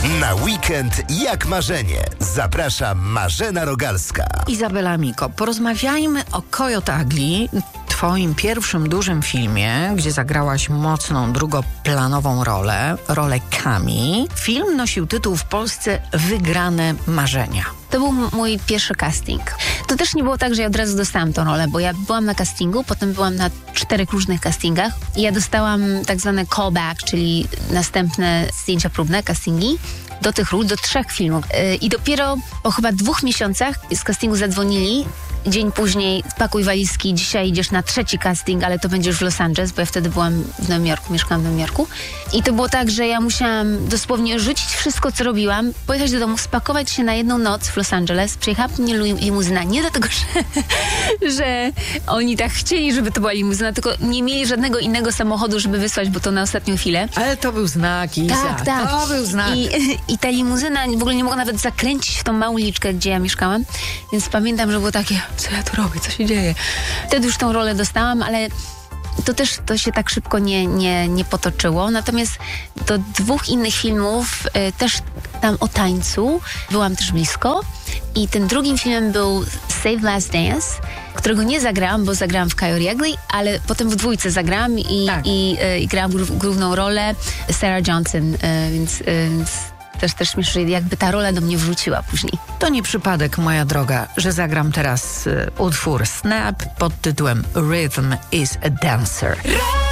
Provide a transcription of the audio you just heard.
Na weekend jak marzenie. Zaprasza Marzena Rogalska. Izabela Miko, porozmawiajmy o Coyote Ugly, twoim pierwszym dużym filmie, gdzie zagrałaś mocną, drugoplanową rolę Kami. Film nosił tytuł w Polsce Wygrane marzenia. To był mój pierwszy casting. To też nie było tak, że ja od razu dostałam tą rolę, bo ja byłam na castingu, potem byłam na 4 różnych castingach i ja dostałam tak zwane callback, czyli następne zdjęcia próbne, castingi do tych ról, do 3 filmów. I dopiero po chyba 2 miesiącach z castingu zadzwonili. Dzień później pakuj walizki, dzisiaj idziesz na 3 casting, ale to będzie już w Los Angeles, bo ja wtedy byłam w Nowym Jorku, mieszkałam w Nowym Jorku. I to było tak, że ja musiałam dosłownie rzucić wszystko, co robiłam, pojechać do domu, spakować się na jedną noc w Los Angeles. Przyjechała mnie limuzyna, nie dlatego, że oni tak chcieli, żeby to była limuzyna, tylko nie mieli żadnego innego samochodu, żeby wysłać, bo to na ostatnią chwilę. Ale to był znak, Iza. Tak. To był znak. I ta limuzyna w ogóle nie mogła nawet zakręcić w tą małą uliczkę, gdzie ja mieszkałam. Więc pamiętam, że było takie, co ja tu robię, co się dzieje. Wtedy już tą rolę dostałam, ale to się tak szybko nie potoczyło. Natomiast do 2 innych filmów, też tam o tańcu, byłam też blisko. I tym drugim filmem był Save Last Dance, którego nie zagrałam, bo zagrałam w Coyote Ugly, ale potem w 2 zagrałam i grałam główną rolę Sarah Johnson, więc też śmiesznie, że jakby ta rola do mnie wróciła później. To nie przypadek, moja droga, że zagram teraz utwór Snap pod tytułem Rhythm is a Dancer.